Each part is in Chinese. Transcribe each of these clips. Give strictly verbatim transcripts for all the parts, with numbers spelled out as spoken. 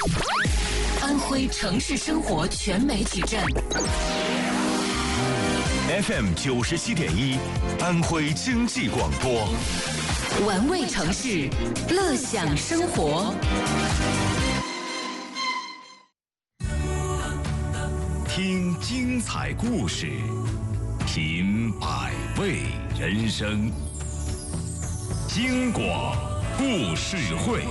安徽城市生活全媒体站 F M 九十七点一，安徽经济广播， 玩味城市，乐享生活。 听精彩故事，品百味人生。京广故事会。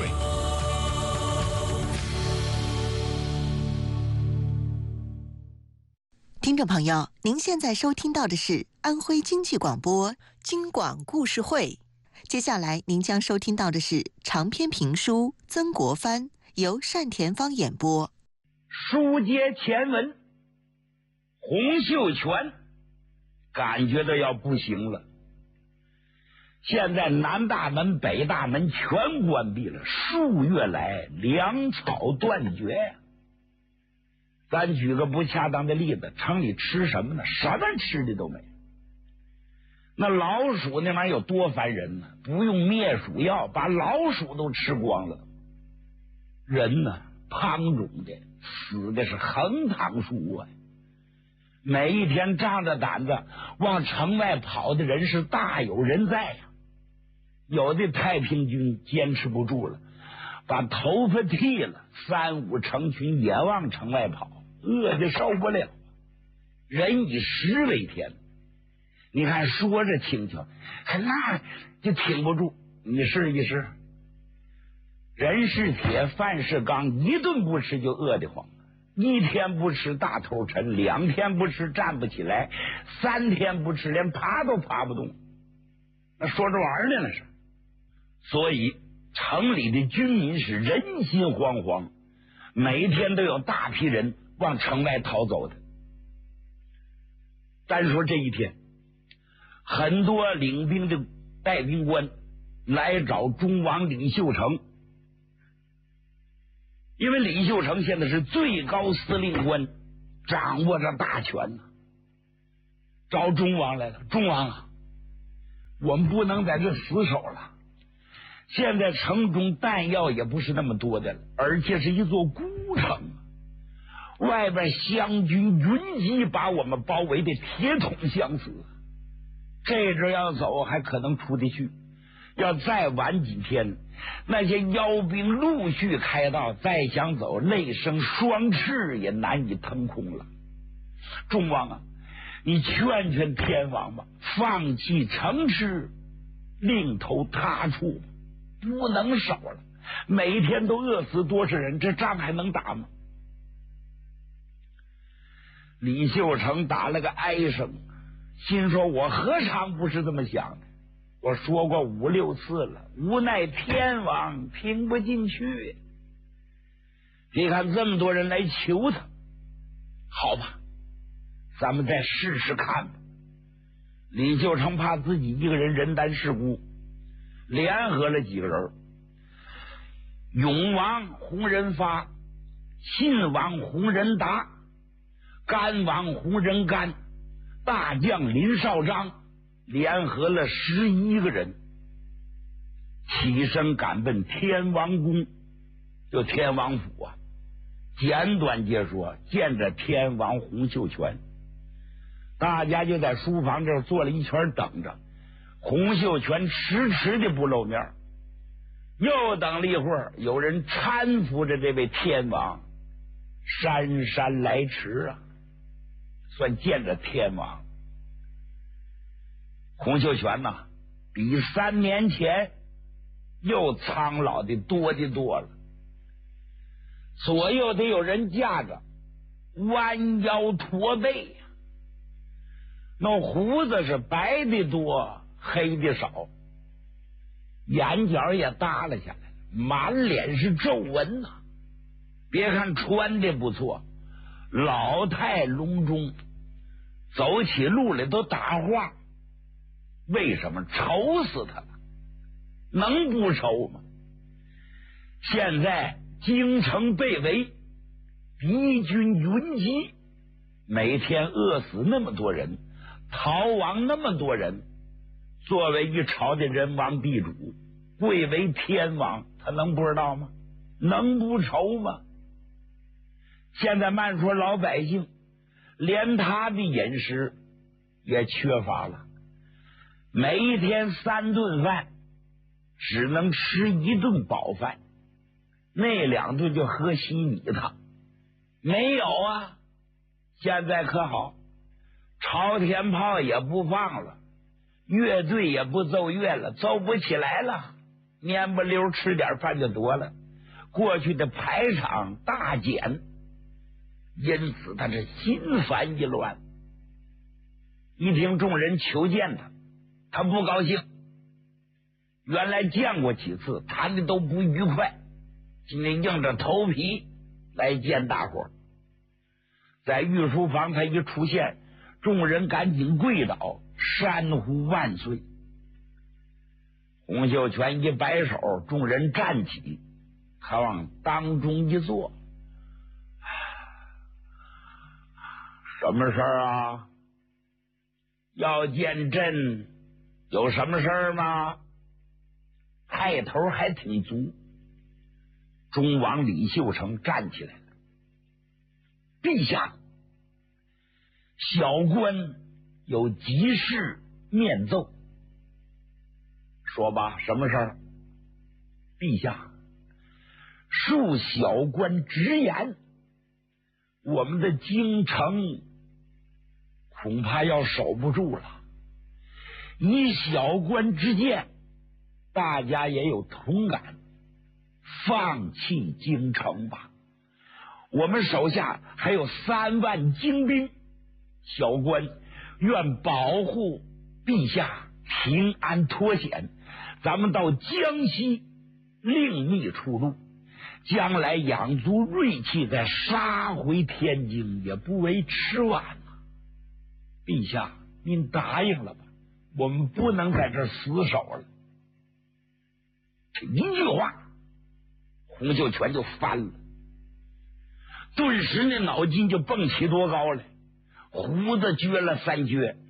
听众朋友，您现在收听到的是安徽经济广播京广故事会。接下来您将收听到的是长篇评书《曾国藩》，由单田芳演播。 书接前文，洪秀全感觉到要不行了。现在南大门北大门全关闭了，数月来粮草断绝呀。咱举个不恰当的例子，城里吃什么呢？什么吃的都没有。那老鼠那玩意儿有多烦人呢？不用灭鼠药，把老鼠都吃光了。人呢，胖肿的死的是横躺竖卧，每一天仗着胆子往城外跑的人是大有人在呀。有的太平军坚持不住了，把头发剃了，三五成群也往城外跑，饿的受不了，人以食为天。你看说着轻巧，那就挺不住，你试一试。人是铁，饭是钢，一顿不吃就饿得慌，一天不吃大头沉，两天不吃站不起来，三天不吃连爬都爬不动。那说着玩的那是。所以城里的军民是人心惶惶，每天都有大批人往城外逃走的。单说这一天，很多领兵的带兵官来找忠王李秀成，因为李秀成现在是最高司令官，掌握着大权呢。找忠王来了，忠王啊，我们不能在这死守了。现在城中弹药也不是那么多的了，而且是一座孤城，外边湘军云集，把我们包围的铁桶相似。这阵要走还可能出得去，要再晚几天，那些妖兵陆续开道，再想走累生双翅也难以腾空了。忠王啊，你劝劝天王吧，放弃城池，另投他处吧，不能守了，每天都饿死多少人，这仗还能打吗？李秀成打了个哀声，心说我何尝不是这么想的，我说过五六次了，无奈天王听不进去。你看这么多人来求他，好吧，咱们再试试看吧。李秀成怕自己一个人人单势孤，联合了几个人，永王洪仁发、信王洪仁达、甘王洪仁干、大将林绍章，联合了十一个人，起身赶奔天王宫，就天王府啊。简短截说，见着天王洪秀全，大家就在书房这儿坐了一圈等着。洪秀全迟迟的不露面，又等了一会儿，有人搀扶着这位天王姗姗来迟啊，算见着天王。洪秀全呐，比三年前又苍老的多的多了，左右得有人架着，弯腰驼背，那胡子是白的多黑的少，眼角也耷拉下来，满脸是皱纹呐、啊。别看穿的不错，老态龙钟，走起路来都打晃。为什么？愁死他了，能不愁吗？现在京城被围，敌军云集，每天饿死那么多人，逃亡那么多人，作为一朝的人王地主，贵为天王，他能不知道吗？能不愁吗？ 现在慢说老百姓，连他的饮食也缺乏了，每一天三顿饭只能吃一顿饱饭，那两顿就喝稀米汤。没有啊，现在可好，朝天炮也不放了，乐队也不奏乐了，奏不起来了，面不溜吃点饭就得了。过去的排场大减，因此他是心烦意乱。一听众人求见他，他不高兴。原来见过几次，谈的都不愉快，今天硬着头皮来见大伙。在御书房他一出现，众人赶紧跪倒，山呼万岁。洪秀全一摆手，众人站起，他往当中一坐。什么事儿啊？要见朕有什么事儿吗？派头还挺足。忠王李秀成站起来了。陛下，小官有急事面奏。说吧，什么事儿？陛下，恕小官直言，我们的京城恐怕要守不住了。以小官之见，大家也有同感，放弃京城吧。我们手下还有三万精兵，小官愿保护陛下平安脱险，咱们到江西另觅出路，将来养足锐气再杀回天津也不为迟晚啊。陛下您答应了吧，我们不能在这死守了。这一句话洪秀全就翻了，顿时那脑筋就蹦起多高来，胡子撅了三撅，